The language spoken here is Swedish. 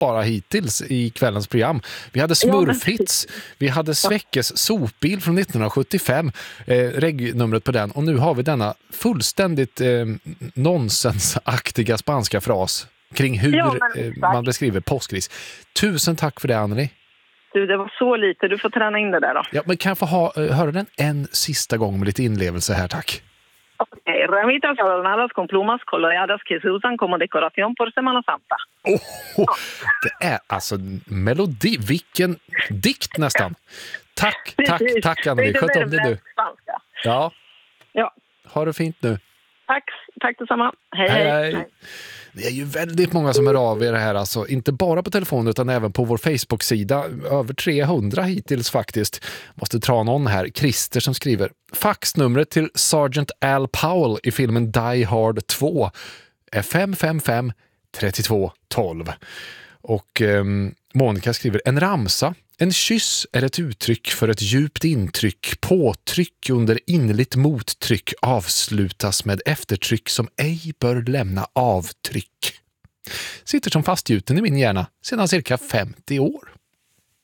bara hittills i kvällens program. Vi hade Smurfhits, vi hade Sveckes sopbil från 1975, regnumret på den, och nu har vi denna fullständigt nonsensaktiga spanska fras kring hur man beskriver påskris. Tusen tack för det, Anneli. Du, det var så lite. Du får träna in det där då. Ja, men kan jag få höra den en sista gång med lite inlevelse här, tack. Okej, ramitas adornadas con plumas coloreadas que se usan como decoración por Semana Santa. Det är alltså melodi. Vilken dikt nästan. Tack Anneli. Sköt om dig nu. Ja. Ha det fint nu. Tack detsamma. Hej. Det är ju väldigt många som hör av er här, alltså. Inte bara på telefon utan även på vår Facebook-sida. Över 300 hittills faktiskt. Måste dra någon här. Christer som skriver: faxnumret till Sergeant Al Powell i filmen Die Hard 2 är 555 32 12. Och Monica skriver: en ramsa. En kyss är ett uttryck för ett djupt intryck. Påtryck under innerligt mottryck avslutas med eftertryck som ej bör lämna avtryck. Sitter som fastgjuten i min hjärna sedan cirka 50 år.